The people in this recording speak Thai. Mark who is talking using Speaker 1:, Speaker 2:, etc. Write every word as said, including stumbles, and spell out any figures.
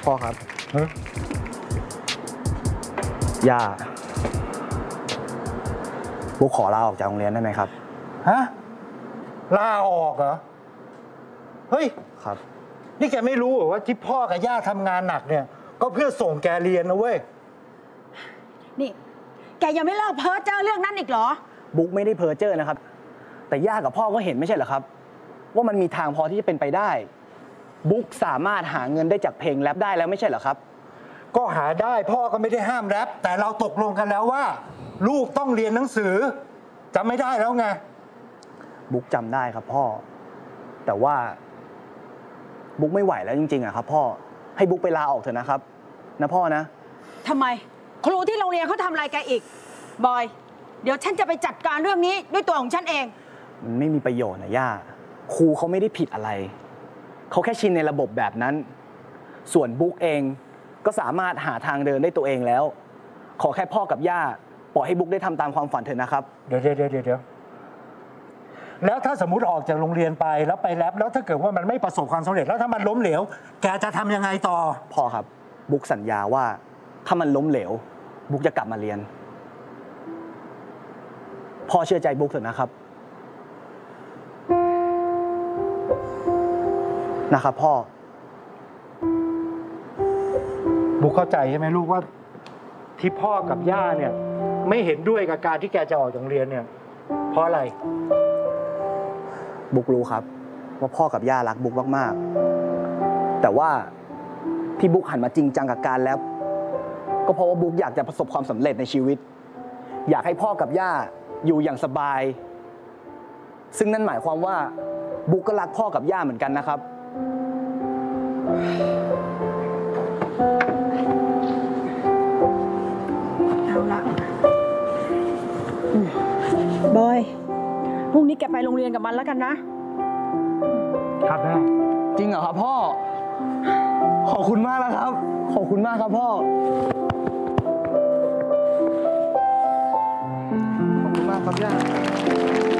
Speaker 1: พ่อครับ
Speaker 2: ฮะ
Speaker 1: ย่าบุ๊กขอลาออกจากโรงเรียนได้ไหมครับ
Speaker 2: ฮะลาออกเหรอเฮ้ย
Speaker 1: ครับ
Speaker 2: นี่แกไม่รู้เหรอว่าที่พ่อกับย่าทำงานหนักเนี่ย ก็เพื่อส่งแกเรียนนะเว้ย
Speaker 3: นี่ แกยังไม่เลิกเพ้อเจ้อเรื่องนั้นอีกเหรอ
Speaker 1: บุ๊กไม่ได้เพ้อเจ้อนะครับ แต่ย่ากับพ่อก็เห็นไม่ใช่เหรอครับ ว่ามันมีทางพอที่จะเป็นไปได้ บุ๊กสามารถหาเงินได้จากเพลงแรปได้แล้วไม่ใช่เหรอครับ
Speaker 2: ก็หาได้พ่อก็ไม่ได้ห้ามแรปแต่เราตกลงกันแล้วว่า ลูกต้องเรียนหนังสือจำไม่ได้แล้วไง
Speaker 1: บุ๊กจำได้ครับพ่อ แต่ว่า บุ๊กไม่ไหวแล้วจริงๆอะครับ พ่อให้บุ๊กไปลาออกเถอะนะครับนะพ่อนะ
Speaker 3: ทำไม ครูที่โรงเรียนเขาทำอะไรแกอีก บอย เดี๋ยวฉันจะไปจัดการเรื่องนี้ด้วยตัวของฉันเอง
Speaker 1: มันไม่มีประโยชน์นะย่าครูเขาไม่ได้ผิดอะไร เขาแค่ชินในระบบแบบนั้น ส่วนบุ๊กเองก็สามารถหาทางเดินได้ตัวเองแล้ว ขอแค่พ่อกับย่าปล่อยให้บุ๊กได้ทำตามความฝันเถอะนะครับ
Speaker 2: เดี๋ยวเดี๋ยวเดี๋ยวเดี๋ยวแล้วถ้าสมมติออกจากโรงเรียนไปแล้วไปแรปแล้วถ้าเกิดว่ามันไม่ประสบความสำเร็จแล้วถ้ามันล้มเหลว แกจะทำยังไงต่อ
Speaker 1: พ่อครับบุ๊กสัญญาว่าถ้ามันล้มเหลว บุ๊กจะกลับมาเรียน พ่อเชื่อใจบุ๊กเถอะนะครับ นะครับพ่อ
Speaker 2: บุ๊กเข้าใจใช่ไหมลูกว่า ที่พ่อกับย่าเนี่ย ไม่เห็นด้วยกับการที่แกจะออกจากโรงเรียนเนี่ย เพราะอะไร
Speaker 1: บุ๊กรู้ครับ ว่าพ่อกับย่ารักบุ๊กมากๆแต่ว่าที่บุ๊กหันมาจริงจังกับการแล้ว ก็เพราะว่าบุ๊กอยากจะประสบความสำเร็จในชีวิต อยากให้พ่อกับย่าอยู่อย่างสบาย ซึ่งนั่นหมายความว่าบุ๊กก็รักพ่อกับย่าเหมือนกันนะครับ
Speaker 3: เอาละอืมบอย พรุ่งนี้แกไปโรงเรียนกับมันแล้วกันนะ
Speaker 2: ครับแม่
Speaker 1: จริงเหรอครับพ่อ ขอบคุณมากนะครับ ขอบคุณมากครับพ่อ ขอบคุณมากครับย่า